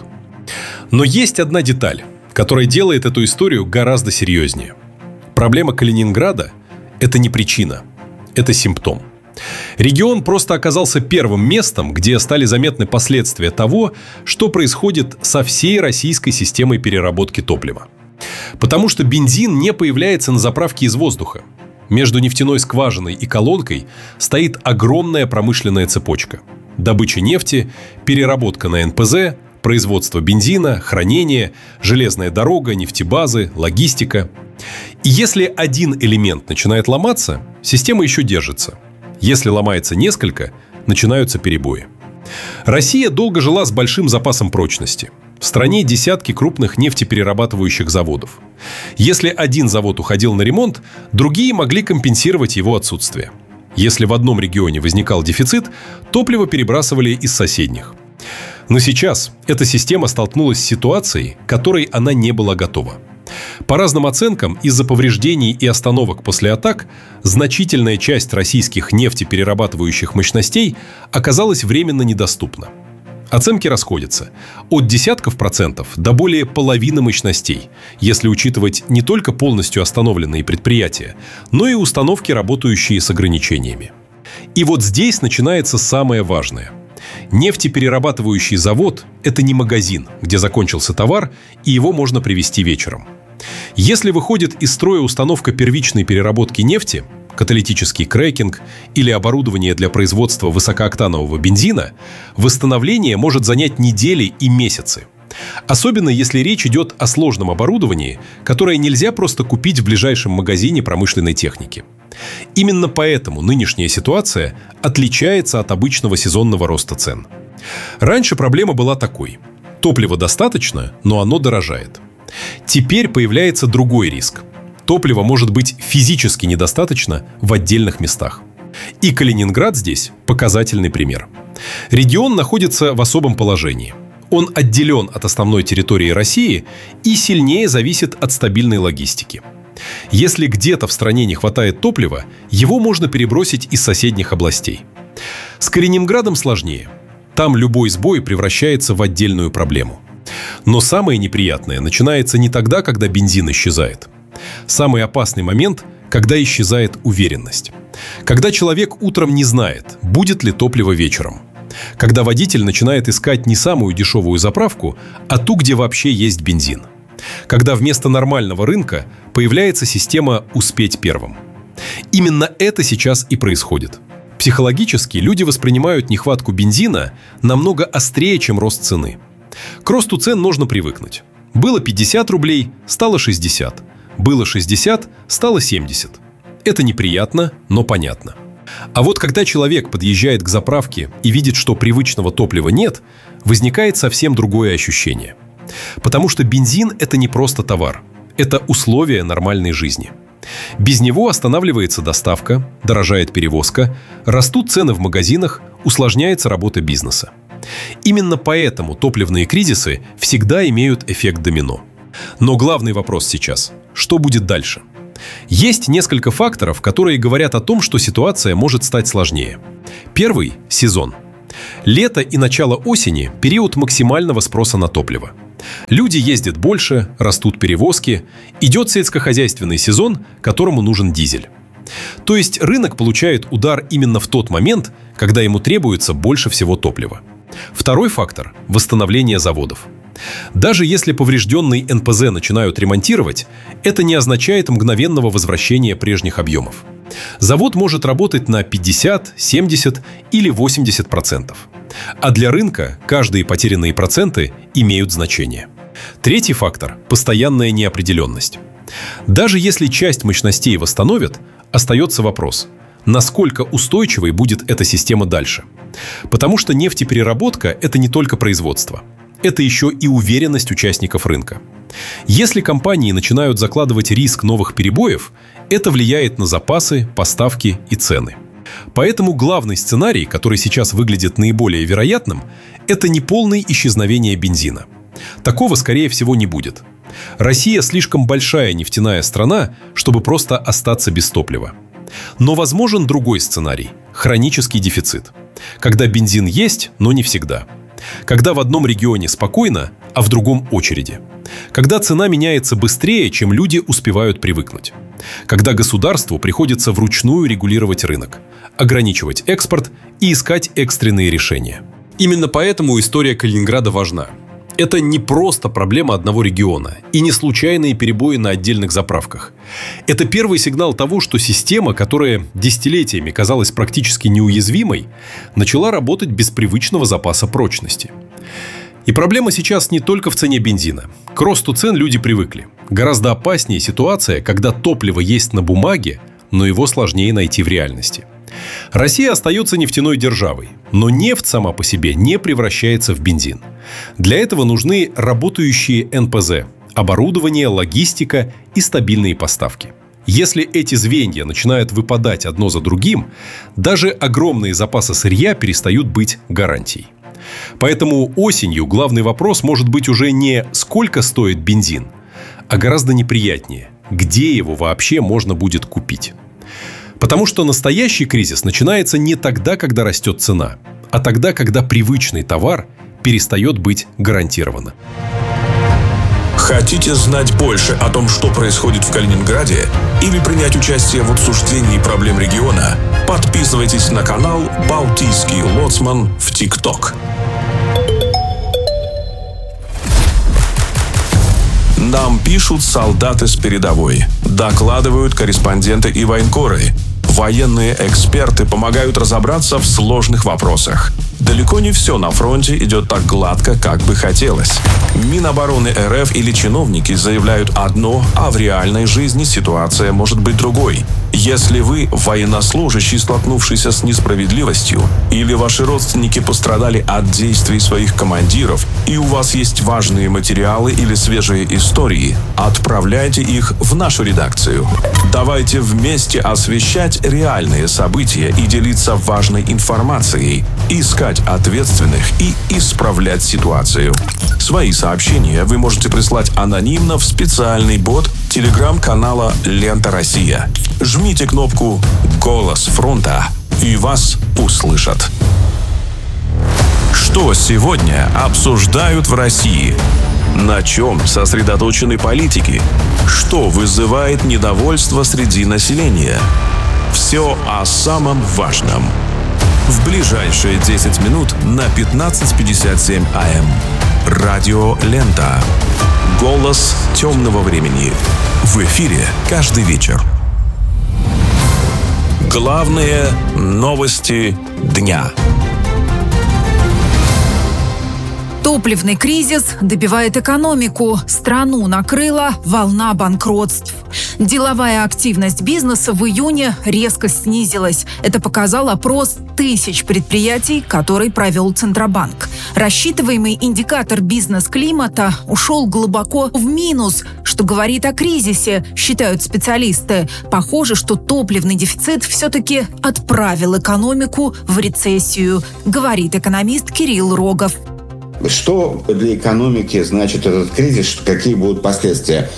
S8: Но есть одна деталь, которая делает эту историю гораздо серьезнее. Проблема Калининграда – это не причина, это симптом. Регион просто оказался первым местом, где стали заметны последствия того, что происходит со всей российской системой переработки топлива. Потому что бензин не появляется на заправке из воздуха. Между нефтяной скважиной и колонкой стоит огромная промышленная цепочка. Добыча нефти, переработка на эн пэ зэ, производство бензина, хранение, железная дорога, нефтебазы, логистика. И если один элемент начинает ломаться, система еще держится. Если ломается несколько, начинаются перебои. Россия долго жила с большим запасом прочности. В стране десятки крупных нефтеперерабатывающих заводов. Если один завод уходил на ремонт, другие могли компенсировать его отсутствие. Если в одном регионе возникал дефицит, топливо перебрасывали из соседних. Но сейчас эта система столкнулась с ситуацией, к которой она не была готова. По разным оценкам, из-за повреждений и остановок после атак значительная часть российских нефтеперерабатывающих мощностей оказалась временно недоступна. Оценки расходятся от десятков процентов до более половины мощностей, если учитывать не только полностью остановленные предприятия, но и установки, работающие с ограничениями. И вот здесь начинается самое важное. Нефтеперерабатывающий завод – это не магазин, где закончился товар, и его можно привезти вечером. Если выходит из строя установка первичной переработки нефти, каталитический крекинг или оборудование для производства высокооктанового бензина, восстановление может занять недели и месяцы. Особенно если речь идет о сложном оборудовании, которое нельзя просто купить в ближайшем магазине промышленной техники. Именно поэтому нынешняя ситуация отличается от обычного сезонного роста цен. Раньше проблема была такой: топлива достаточно, но оно дорожает. Теперь появляется другой риск. Топлива может быть физически недостаточно в отдельных местах. И Калининград здесь показательный пример. Регион находится в особом положении. Он отделен от основной территории России и сильнее зависит от стабильной логистики. Если где-то в стране не хватает топлива, его можно перебросить из соседних областей. С Калининградом сложнее. Там любой сбой превращается в отдельную проблему. Но самое неприятное начинается не тогда, когда бензин исчезает. Самый опасный момент – когда исчезает уверенность. Когда человек утром не знает, будет ли топливо вечером. Когда водитель начинает искать не самую дешевую заправку, а ту, где вообще есть бензин. Когда вместо нормального рынка появляется система «успеть первым». Именно это сейчас и происходит. Психологически люди воспринимают нехватку бензина намного острее, чем рост цены. К росту цен нужно привыкнуть. Было пятьдесят рублей, стало шестьдесят. Было шестьдесят, стало семьдесят. Это неприятно, но понятно. А вот когда человек подъезжает к заправке и видит, что привычного топлива нет, возникает совсем другое ощущение. Потому что бензин – это не просто товар. Это условие нормальной жизни. Без него останавливается доставка, дорожает перевозка, растут цены в магазинах, усложняется работа бизнеса. Именно поэтому топливные кризисы всегда имеют эффект домино. Но главный вопрос сейчас – что будет дальше? Есть несколько факторов, которые говорят о том, что ситуация может стать сложнее. Первый – сезон. Лето и начало осени – период максимального спроса на топливо. Люди ездят больше, растут перевозки, идет сельскохозяйственный сезон, которому нужен дизель. То есть рынок получает удар именно в тот момент, когда ему требуется больше всего топлива. Второй фактор – восстановление заводов. Даже если поврежденный эн пэ зэ начинают ремонтировать, это не означает мгновенного возвращения прежних объемов. Завод может работать на пятьдесят, семьдесят или восемьдесят процентов. А для рынка каждые потерянные проценты имеют значение. Третий фактор – постоянная неопределенность. Даже если часть мощностей восстановят, остается вопрос – насколько устойчивой будет эта система дальше. Потому что нефтепереработка – это не только производство. Это еще и уверенность участников рынка. Если компании начинают закладывать риск новых перебоев, это влияет на запасы, поставки и цены. Поэтому главный сценарий, который сейчас выглядит наиболее вероятным, это не полное исчезновение бензина. Такого, скорее всего, не будет. Россия слишком большая нефтяная страна, чтобы просто остаться без топлива. Но возможен другой сценарий – хронический дефицит. Когда бензин есть, но не всегда. Когда в одном регионе спокойно, а в другом очереди. Когда цена меняется быстрее, чем люди успевают привыкнуть. Когда государству приходится вручную регулировать рынок, ограничивать экспорт и искать экстренные решения. Именно поэтому история Калининграда важна. Это не просто проблема одного региона и не случайные перебои на отдельных заправках. Это первый сигнал того, что система, которая десятилетиями казалась практически неуязвимой, начала работать без привычного запаса прочности. И проблема сейчас не только в цене бензина. К росту цен люди привыкли. Гораздо опаснее ситуация, когда топливо есть на бумаге, но его сложнее найти в реальности. Россия остается нефтяной державой, но нефть сама по себе не превращается в бензин. Для этого нужны работающие эн пэ зэ, оборудование, логистика и стабильные поставки. Если эти звенья начинают выпадать одно за другим, даже огромные запасы сырья перестают быть гарантией. Поэтому осенью главный вопрос может быть уже не «сколько стоит бензин?», а гораздо неприятнее – где его вообще можно будет купить. Потому что настоящий кризис начинается не тогда, когда растет цена, а тогда, когда привычный товар перестает быть гарантированным.
S2: Хотите знать больше о том, что происходит в Калининграде, или принять участие в обсуждении проблем региона? Подписывайтесь на канал «Балтийский лоцман» в ТикТок. Нам пишут солдаты с передовой, докладывают корреспонденты и военкоры. Военные эксперты помогают разобраться в сложных вопросах. Далеко не все на фронте идет так гладко, как бы хотелось. Минобороны эр эф или чиновники заявляют одно, а в реальной жизни ситуация может быть другой. Если вы военнослужащий, столкнувшийся с несправедливостью, или ваши родственники пострадали от действий своих командиров, и у вас есть важные материалы или свежие истории, отправляйте их в нашу редакцию. Давайте вместе освещать реальные события и делиться важной информацией, искать ответственных и исправлять ситуацию. Свои сообщения вы можете прислать анонимно в специальный бот телеграм-канала «Лента Россия». Жмите кнопку «Голос фронта» и вас услышат. Что Что сегодня обсуждают в России? На чем сосредоточены политики? Что вызывает недовольство среди населения? Все о самом важном. В ближайшие десять минут на пятнадцать пятьдесят семь АМ. Радио Лента. Голос темного времени. В эфире каждый вечер. Главные новости дня.
S4: Топливный кризис добивает экономику. Страну накрыла волна банкротств. Деловая активность бизнеса в июне резко снизилась. Это показал опрос тысяч предприятий, который провел Центробанк. Рассчитываемый индикатор бизнес-климата ушел глубоко в минус, что говорит о кризисе, считают специалисты. Похоже, что топливный дефицит все-таки отправил экономику в рецессию, говорит экономист Кирилл Рогов.
S6: Что для экономики значит этот кризис, какие будут последствия?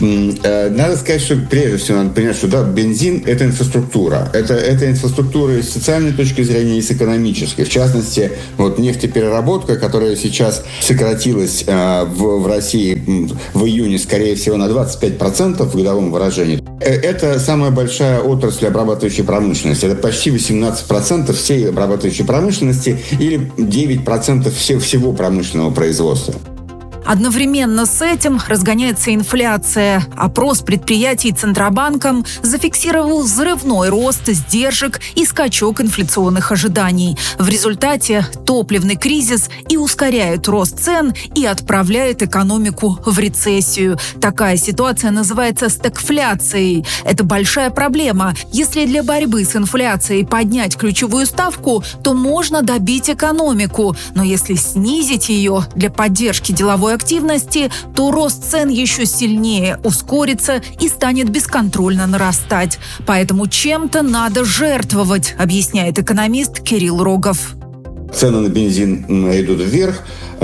S6: Надо сказать, что прежде всего надо понять, что да, бензин – это инфраструктура. Это, это инфраструктура и с социальной точки зрения, и с экономической. В частности, вот нефтепереработка, которая сейчас сократилась э, в, в России в июне, скорее всего, на двадцать пять процентов в годовом выражении. Это самая большая отрасль обрабатывающей промышленности. Это почти восемнадцать процентов всей обрабатывающей промышленности или девять процентов всего, всего промышленного производства.
S4: Одновременно с этим разгоняется инфляция. Опрос предприятий Центробанком зафиксировал взрывной рост сдержек и скачок инфляционных ожиданий. В результате топливный кризис и ускоряет рост цен, и отправляет экономику в рецессию. Такая ситуация называется стагфляцией. Это большая проблема. Если для борьбы с инфляцией поднять ключевую ставку, то можно добить экономику. Но если снизить ее для поддержки деловой активности, то рост цен еще сильнее ускорится и станет бесконтрольно нарастать. Поэтому чем-то надо жертвовать, объясняет экономист Кирилл Рогов.
S6: Цены на бензин идут вверх,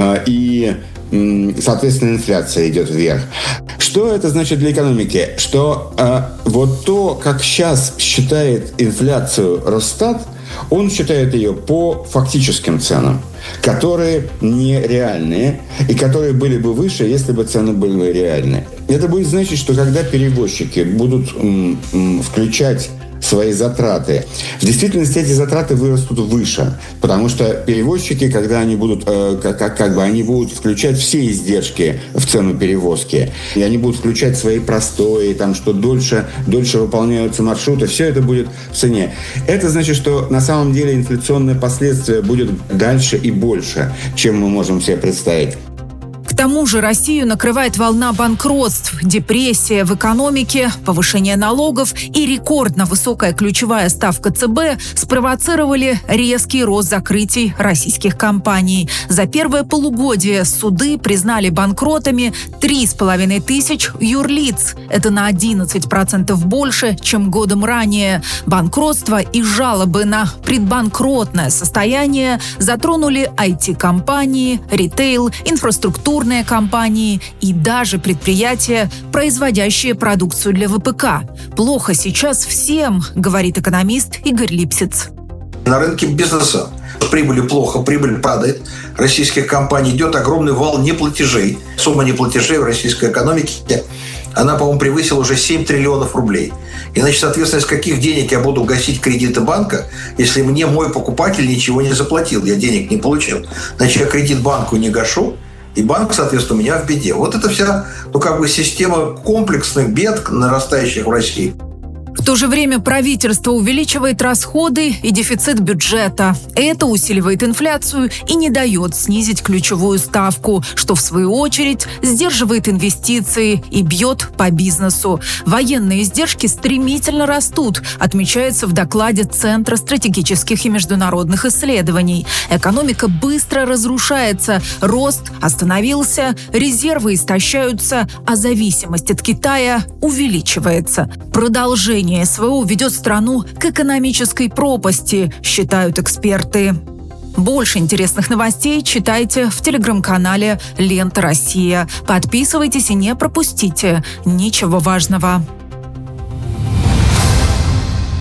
S6: и, соответственно, инфляция идет вверх. Что это значит для экономики? Что вот то, как сейчас считает инфляцию Росстат, он считает ее по фактическим ценам, которые нереальные и которые были бы выше, если бы цены были бы реальные. Это будет значить, что когда перевозчики будут м, м, включать свои затраты, в действительности эти затраты вырастут выше, потому что перевозчики, когда они будут, э, как, как бы, они будут включать все издержки в цену перевозки, и они будут включать свои простои, там, что дольше, дольше выполняются маршруты, все это будет в цене. Это значит, что на самом деле инфляционное последствие будет дальше и больше, чем мы можем себе представить.
S4: К тому же Россию накрывает волна банкротств, депрессия в экономике, повышение налогов и рекордно высокая ключевая ставка ЦБ спровоцировали резкий рост закрытий российских компаний. За первое полугодие суды признали банкротами три с половиной тысяч юрлиц. Это на одиннадцать процентов больше, чем годом ранее. Банкротство и жалобы на предбанкротное состояние затронули ай ти-компании, ритейл, инфраструктурные компании и даже предприятия, производящие продукцию для вэ пэ ка. Плохо сейчас всем, говорит экономист Игорь Липсиц.
S9: На рынке бизнеса прибыли плохо, прибыль падает. Российских компаний идет огромный вал неплатежей. Сумма неплатежей в российской экономике, она, по-моему, превысила уже семь триллионов рублей. Иначе, соответственно, из каких денег я буду гасить кредиты банка, если мне мой покупатель ничего не заплатил, я денег не получил? Значит, я кредит банку не гашу, и банк, соответственно, у меня в беде. Вот это вся, ну, как бы система комплексных бед, нарастающих в России.
S4: В то же время правительство увеличивает расходы и дефицит бюджета. Это усиливает инфляцию и не дает снизить ключевую ставку, что в свою очередь сдерживает инвестиции и бьет по бизнесу. Военные издержки стремительно растут, отмечается в докладе Центра стратегических и международных исследований. Экономика быстро разрушается, рост остановился, резервы истощаются, а зависимость от Китая увеличивается. Продолжение эс вэ о ведет страну к экономической пропасти, считают эксперты. Больше интересных новостей читайте в телеграм-канале «Лента Россия». Подписывайтесь и не пропустите ничего важного.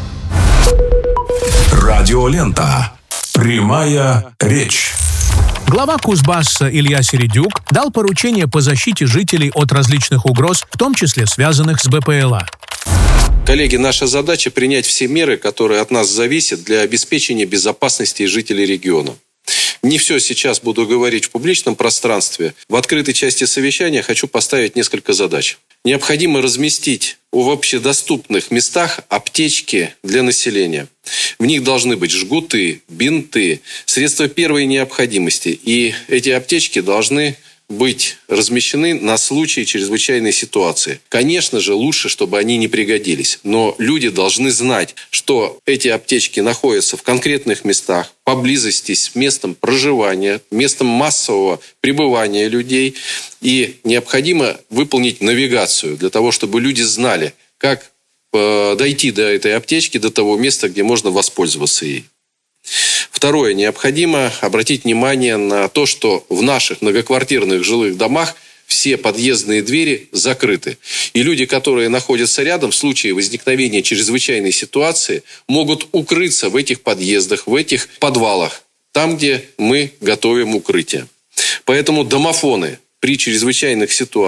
S2: Радиолента. Прямая речь.
S16: Глава Кузбасса Илья Середюк дал поручение по защите жителей от различных угроз, в том числе связанных с БПЛА.
S10: Коллеги, наша задача принять все меры, которые от нас зависят для обеспечения безопасности жителей региона. Не все сейчас буду говорить в публичном пространстве. В открытой части совещания хочу поставить несколько задач. Необходимо разместить в общедоступных местах аптечки для населения. В них должны быть жгуты, бинты, средства первой необходимости. И эти аптечки должны быть размещены на случай чрезвычайной ситуации. Конечно же, лучше, чтобы они не пригодились. Но люди должны знать, что эти аптечки находятся в конкретных местах, поблизости с местом проживания, местом массового пребывания людей. И необходимо выполнить навигацию для того, чтобы люди знали, как дойти до этой аптечки, до того места, где можно воспользоваться ей. Второе. Необходимо обратить внимание на то, что в наших многоквартирных жилых домах все подъездные двери закрыты. И люди, которые находятся рядом, в случае возникновения чрезвычайной ситуации, могут укрыться в этих подъездах, в этих подвалах, там, где мы готовим укрытие. Поэтому домофоны при чрезвычайных ситуациях